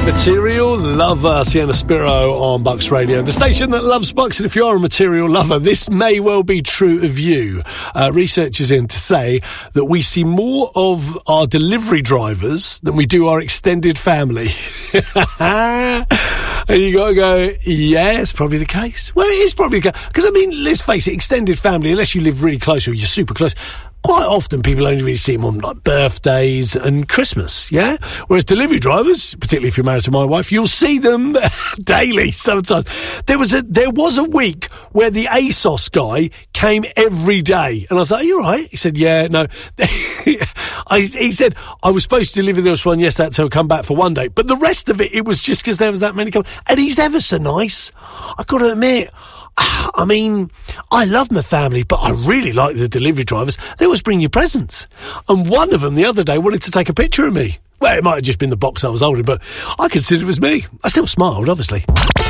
Material Lover, Sienna Spiro on Bucks Radio, the station that loves Bucks. And if you are a material lover, this may well be true of you. Research is in to say that we see more of our delivery drivers than we do our extended family. And you got to go, yeah, it's probably the case. Well, it is probably the case. Because, I mean, let's face it, extended family, unless you live really close or you're super close, quite often people only really see them on like birthdays and Christmas, yeah? Whereas delivery drivers, particularly if you're married to my wife, you'll see them daily sometimes. There was a week where the ASOS guy came every day. And I was like, are you all right? He said, yeah, no. He said, I was supposed to deliver this one yesterday until I come back for one day. But the rest of it was just because there was that many coming. And he's ever so nice. I've got to admit, I mean, I love my family, but I really like the delivery drivers. They always bring you presents. And one of them the other day wanted to take a picture of me. Well, it might have just been the box I was holding, but I considered it was me. I still smiled, obviously.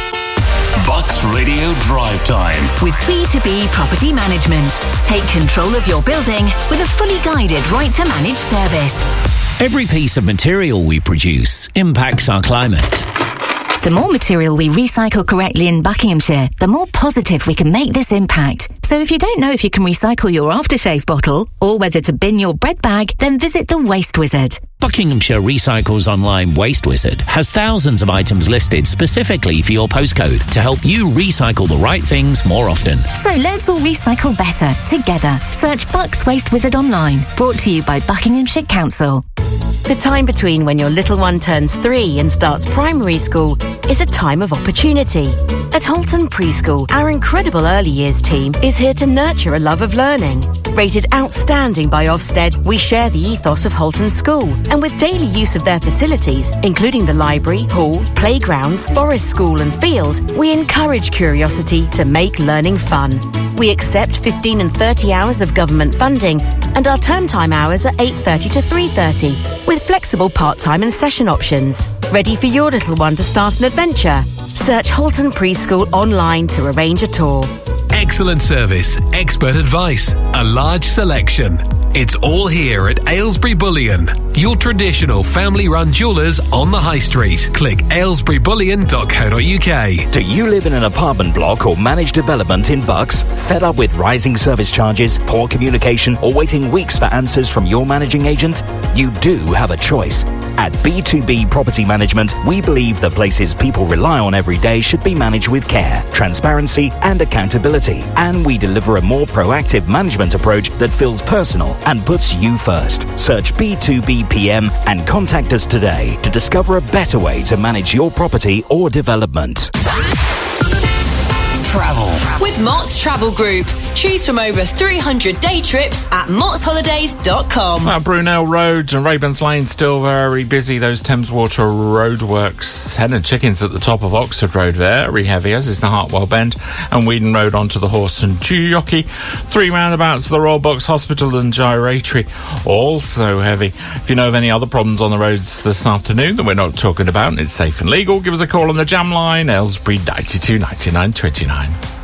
Bucks Radio Drive Time. With B2B Property Management. Take control of your building with a fully guided right to manage service. Every piece of material we produce impacts our climate. The more material we recycle correctly in Buckinghamshire, the more positive we can make this impact. So if you don't know if you can recycle your aftershave bottle or whether to bin your bread bag, then visit the Waste Wizard. Buckinghamshire Recycles Online Waste Wizard has thousands of items listed specifically for your postcode to help you recycle the right things more often. So let's all recycle better together. Search Bucks Waste Wizard online. Brought to you by Buckinghamshire Council. The time between when your little one turns 3 and starts primary school is a time of opportunity. At Holton Preschool, our incredible early years team is here to nurture a love of learning. Rated outstanding by Ofsted, we share the ethos of Holton School, and with daily use of their facilities, including the library, hall, playgrounds, forest school and field, we encourage curiosity to make learning fun. We accept 15 and 30 hours of government funding, and our term time hours are 8:30 to 3:30, with flexible part-time and session options. Ready for your little one to start an adventure? Search Holton Preschool online to arrange a tour. Excellent service, expert advice, a large selection. It's all here at Aylesbury Bullion, your traditional family-run jewellers on the high street. Click aylesburybullion.co.uk. Do you live in an apartment block or managed development in Bucks? Fed up with rising service charges, poor communication, or waiting weeks for answers from your managing agent? You do have a choice. At B2B Property Management, we believe the places people rely on every day should be managed with care, transparency, and accountability. And we deliver a more proactive management approach that feels personal and puts you first. Search B2B PM and contact us today to discover a better way to manage your property or development. Travel. With Mott's Travel Group. Choose from over 300 day trips at mottsholidays.com. Brunel Road and Rayburn's Lane still very busy. Those Thames Water roadworks. Hen and Chickens at the top of Oxford Road, very heavy, as is the Hartwell Bend. And Weedon Road onto the Horse and Jockey. 3 roundabouts, the Royal Box Hospital and Gyratory, also heavy. If you know of any other problems on the roads this afternoon that we're not talking about and it's safe and legal, give us a call on the Jam Line, Aylesbury 92 99 29.